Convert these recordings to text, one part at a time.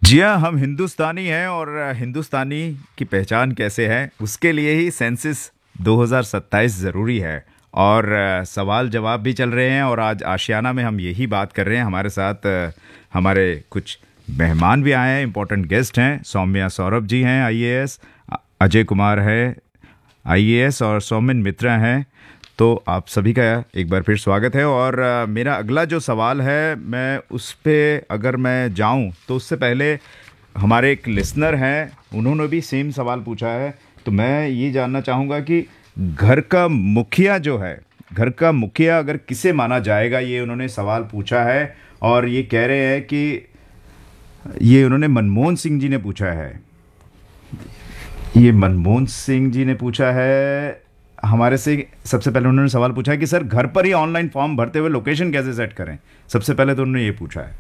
जी हाँ, हम हिंदुस्तानी हैं और हिंदुस्तानी की पहचान कैसे है उसके लिए ही सेंसस 2027 ज़रूरी है। और सवाल जवाब भी चल रहे हैं और आज आशियाना में हम यही बात कर रहे हैं। हमारे साथ हमारे कुछ मेहमान भी आए हैं, इम्पोर्टेंट गेस्ट हैं। सौम्या सौरभ जी हैं आईएएस, अजय कुमार है आईएएस और सौमिन मित्रा हैं। तो आप सभी का एक बार फिर स्वागत है। और मेरा अगला जो सवाल है मैं उस पे अगर मैं जाऊं तो उससे पहले हमारे एक लिसनर हैं, उन्होंने भी सेम सवाल पूछा है। तो मैं ये जानना चाहूँगा कि घर का मुखिया जो है, घर का मुखिया अगर किसे माना जाएगा, ये उन्होंने सवाल पूछा है। और ये कह रहे हैं कि ये उन्होंने मनमोहन सिंह जी ने पूछा है, ये मनमोहन सिंह जी ने पूछा है हमारे से। सबसे पहले उन्होंने सवाल पूछा है कि सर घर पर ही ऑनलाइन फॉर्म भरते हुए लोकेशन कैसे सेट करें। सबसे पहले तो उन्होंने ये पूछा है।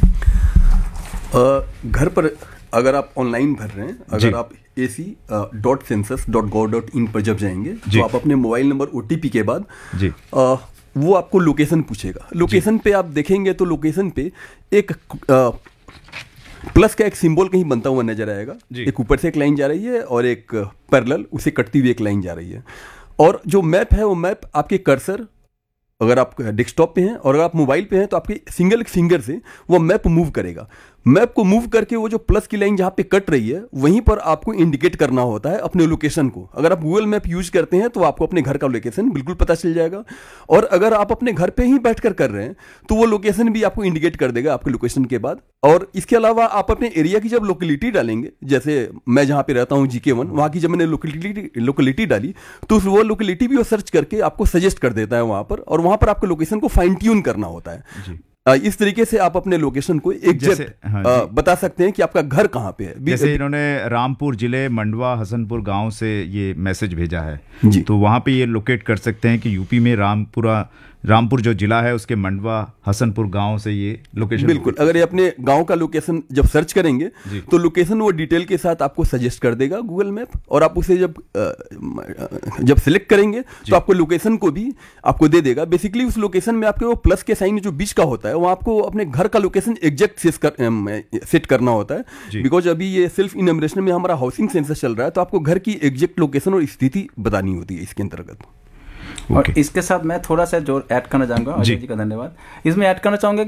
घर पर अगर आप ऑनलाइन भर रहे हैं, अगर आप ac.census.gov.in पर जब जाएंगे तो आप अपने मोबाइल नंबर OTP के बाद जी वो आपको लोकेशन पूछेगा। लोकेशन पे आप देखेंगे तो लोकेशन पे एक प्लस का एक सिंबल कहीं बनता हुआ नजर आएगा। एक ऊपर से एक लाइन जा रही है और एक पैरेलल उसे कटती हुई एक लाइन जा रही है। और जो मैप है वो मैप आपके कर्सर, अगर आप डेस्कटॉप पे हैं और अगर आप मोबाइल पे हैं तो आपके सिंगल फिंगर से वो मैप मूव करेगा। मैप को मूव करके वो जो प्लस की लाइन जहाँ पे कट रही है वहीं पर आपको इंडिकेट करना होता है अपने लोकेशन को। अगर आप गूगल मैप यूज करते हैं तो आपको अपने घर का लोकेशन बिल्कुल पता चल जाएगा। और अगर आप अपने घर पे ही बैठकर कर रहे हैं तो वो लोकेशन भी आपको इंडिकेट कर देगा आपके लोकेशन के बाद। और इसके अलावा आप अपने एरिया की जब लोकेलिटी डालेंगे, जैसे मैं जहाँ पे रहता हूँ GK1, वहाँ की जब मैंने लोकेलिटी डाली तो वो लोकेलिटी भी वो सर्च करके आपको सजेस्ट कर देता है वहाँ पर, और वहाँ पर आपको लोकेशन को फाइन ट्यून करना होता है। इस तरीके से आप अपने लोकेशन को एग्जैक्ट बता सकते हैं कि आपका घर कहाँ पे है। जैसे इन्होंने रामपुर जिले मंडवा हसनपुर गांव से ये मैसेज भेजा है जी, तो वहाँ पे ये लोकेट कर सकते हैं कि यूपी में रामपुर जो जिला है उसके मंडवा हसनपुर गांव से ये लोकेशन। बिल्कुल, अगर ये अपने गांव का लोकेशन जब सर्च करेंगे तो लोकेशन वो डिटेल के साथ आपको सजेस्ट कर देगा गूगल मैप। और आप उसे जब सिलेक्ट करेंगे तो आपको लोकेशन को भी आपको दे देगा। बेसिकली उस लोकेशन में आपके वो प्लस के साइन जो बीच का होता है वो आपको अपने घर का लोकेशन एग्जैक्ट सेट करना होता है। बिकॉज अभी ये सेल्फ इनमरेशन में हमारा हाउसिंग सेंसस चल रहा है तो आपको घर की एग्जैक्ट लोकेशन और स्थिति बतानी होती है इसके अंतर्गत। और इसके साथ मैं थोड़ा सा जो ऐड करना चाहूँगा, अजय जी का धन्यवाद, इसमें ऐड करना चाहूँगा